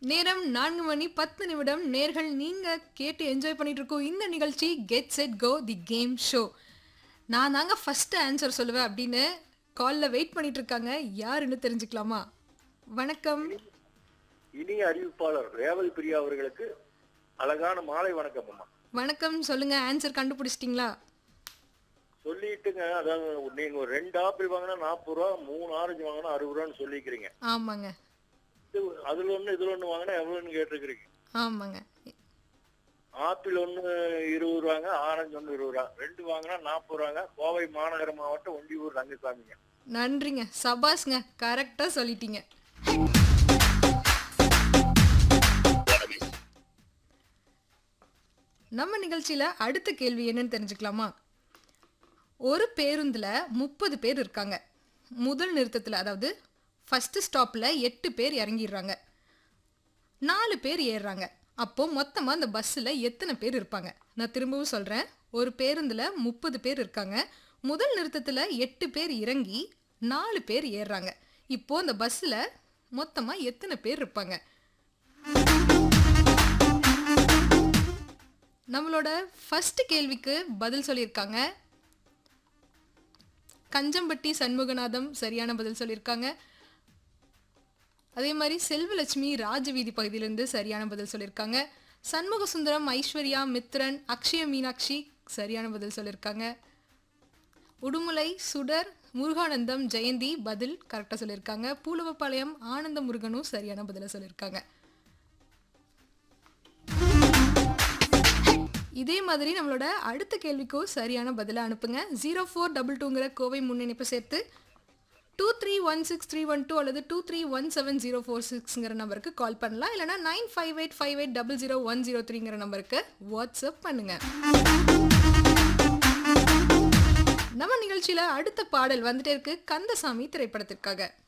நேரம் 4 மணி 10 நிமிடம். நேர்கள் நீங்க கேட்டு என்ஜாய் பண்ணிட்டு இருக்கோம் இந்த நிகழ்ச்சி get set go the game show. நான் தாங்க ஃபர்ஸ்ட் ஆன்சர் சொல்லுவேன் அப்படின்னு காலில் வெயிட் பண்ணிட்டு இருக்காங்க. யாருன்னு தெரிஞ்சுக்கலாமா? வணக்கம். இனிய அறிவிப்பாளர் ரேவதி பிரியா அவர்களுக்கு அழகான மாலை வணக்கம் அம்மா. வணக்கம், சொல்லுங்க. ஆன்சர் கண்டுபிடிச்சிட்டிங்களா? சொல்லிட்டுங்க, அதாவது நீங்க ஒரு 2 ஆப்பிள் வாங்கினா 40 ரூபா, 3 ஆரஞ்சு வாங்கினா 60 ரூபான்னு சொல்லிக்கிறீங்க. ஆமாங்க. அதுல ஒண்ணு இதுல ஒண்ணு வாங்கினா எவ்வளவுன்னு கேட்டிருக்கிறீங்க. ஆமாங்க. ஆப்பிள் ஒண்ணு 20 ரூபாங்க, ஆரஞ்சு ஒண்ணு 20 ரூபா, 2 வாங்கினா 40 ரூபாங்க. கோவை மாநகர மாவட்டம் ஒண்டியூர் ரங்கசாமிங்க. நன்றிங்க, சபாஸ்ங்க, கரெக்டா சொல்லிட்டீங்க. நம்ம நிகழ்ச்சியில அடுத்த கேள்வி என்னன்னு தெரிஞ்சுக்கலாமா? ஒரு பேருந்துல 30 பேர் இருக்காங்க. முதல் நிறுத்தத்துல, அதாவது ஃபர்ஸ்ட் ஸ்டாப்ல 8 பேர் இறங்கிடுறாங்க, 4 பேர் ஏறுறாங்க. அப்போ மொத்தமா அந்த பஸ்ஸில் எத்தனை பேர் இருப்பாங்க? நான் திரும்பவும் சொல்றேன். ஒரு பேருந்துல 30 பேர் இருக்காங்க. முதல் நிறுத்தத்துல 8 பேர் இறங்கி 4 பேர் ஏறுறாங்க. இப்போ அந்த பஸ்ஸில் மொத்தமா எத்தனை பேர் இருப்பாங்க? நம்மளோட ஃபர்ஸ்ட் கேள்விக்கு பதில் சொல்லியிருக்காங்க கஞ்சம்பட்டி சண்முகநாதம், சரியான பதில் சொல்லியிருக்காங்க. அதே மாதிரி செல்வலட்சுமி ராஜவீதி பகுதியிலிருந்து சரியான பதில் சொல்லியிருக்காங்க. சண்முக சுந்தரம், ஐஸ்வர்யா, மித்ரன், அக்ஷய மீனாட்சி சரியான பதில் சொல்லியிருக்காங்க. உடுமலை சுடர், முருகானந்தம், ஜெயந்தி பதில் கரெக்டாக சொல்லியிருக்காங்க. பூலவப்பாளையம் ஆனந்த முருகனும் சரியான பதிலை சொல்லியிருக்காங்க. இதே மாதிரி நம்மளோட அடுத்த கேள்விக்கும் சரியான பதிலை அனுப்புங்க. 0422ங்கிற கோவை முன்னிணைப்பு சேர்த்து 231631 அல்லது 23170446ங்கிற நம்பருக்கு கால் பண்ணலாம். இல்லைனா 9585800103ங்கிற நம்பருக்கு வாட்ஸ்அப் பண்ணுங்க. நம்ம நிகழ்ச்சியில அடுத்த பாடல் வந்துட்டே இருக்கு, கந்தசாமி திரைப்படத்திற்காக.